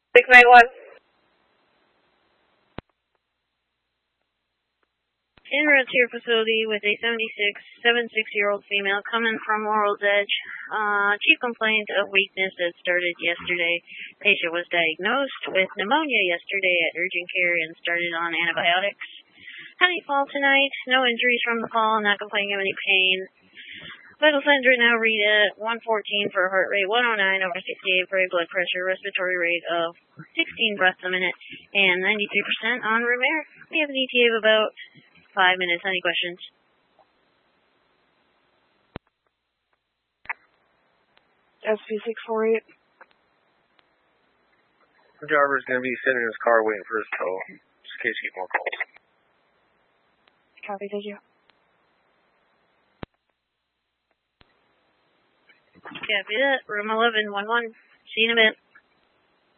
691. En route to your facility with a 76-year-old female coming from Laurel's Edge. Chief complaint of weakness that started yesterday. Patient was diagnosed with pneumonia yesterday at urgent care and started on antibiotics. Had a fall tonight. No injuries from the fall. Not complaining of any pain. Vital signs right now read at 114 for a heart rate, 109 over 68 for a blood pressure, respiratory rate of 16 breaths a minute, and 93% on room air. We have an ETA of about 5 minutes. Any questions? SP648. The driver's going to be sitting in his car waiting for his tow, just in case you get more calls. Copy, thank you. Copy that. Room 1111. See you in a bit.